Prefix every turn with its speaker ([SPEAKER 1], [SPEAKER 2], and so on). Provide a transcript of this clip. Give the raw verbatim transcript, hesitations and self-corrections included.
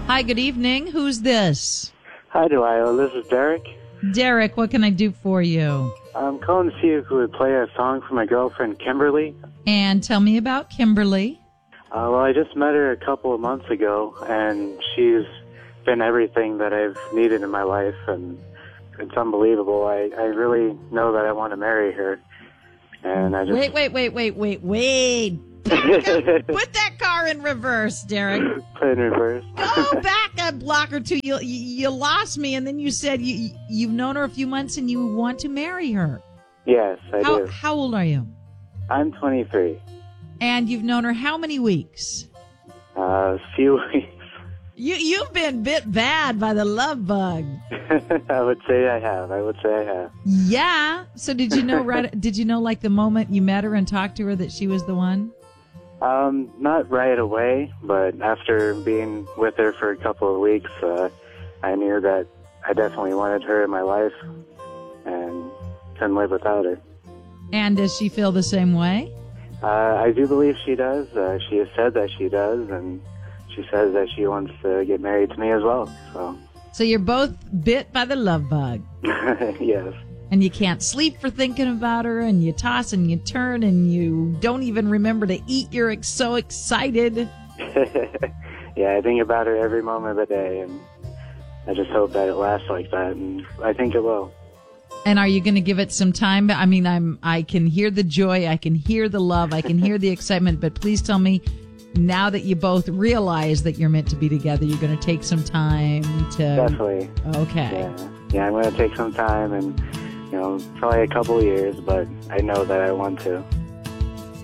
[SPEAKER 1] Hi, good evening. Who's this?
[SPEAKER 2] Hi, Delilah. This is Derek.
[SPEAKER 1] Derek, what can I do for you?
[SPEAKER 2] I'm calling to see if you would play a song for my girlfriend, Kimberly.
[SPEAKER 1] And tell me about Kimberly.
[SPEAKER 2] Uh, well, I just met her a couple of months ago, and she's been everything that I've needed in my life, and it's unbelievable. I, I really know that I want to marry her, and I just...
[SPEAKER 1] Wait, wait, wait, wait, wait, wait. Put that car in reverse, Derek.
[SPEAKER 2] Put it in reverse.
[SPEAKER 1] Go back a block or two. You, you you lost me, and then you said you you've known her a few months and you want to marry her.
[SPEAKER 2] Yes, I
[SPEAKER 1] how,
[SPEAKER 2] do.
[SPEAKER 1] How old are you?
[SPEAKER 2] I'm twenty-three.
[SPEAKER 1] And you've known her how many weeks?
[SPEAKER 2] Uh, a few weeks.
[SPEAKER 1] You you've been bit bad by the love bug.
[SPEAKER 2] I would say I have. I would say I have.
[SPEAKER 1] Yeah. So did you know right? Did you know like the moment you met her and talked to her that she was the one?
[SPEAKER 2] Um, not right away, but after being with her for a couple of weeks, uh, I knew that I definitely wanted her in my life and couldn't live without her.
[SPEAKER 1] And does she feel the same way?
[SPEAKER 2] Uh, I do believe she does. Uh, she has said that she does, and she says that she wants to get married to me as well. So,
[SPEAKER 1] so you're both bit by the love bug.
[SPEAKER 2] Yes.
[SPEAKER 1] And you can't sleep for thinking about her, and you toss and you turn, and you don't even remember to eat. You're ex- so excited.
[SPEAKER 2] Yeah, I think about her every moment of the day, and I just hope that it lasts like that, and I think it will.
[SPEAKER 1] And are you going to give it some time? I mean, I'm. I can hear the joy, I can hear the love, I can hear the excitement, but please tell me, now that you both realize that you're meant to be together, you're going to take some time to...
[SPEAKER 2] Definitely.
[SPEAKER 1] Okay.
[SPEAKER 2] Yeah, yeah I'm going to take some time and... You know, probably a couple of years, but I know that I want to.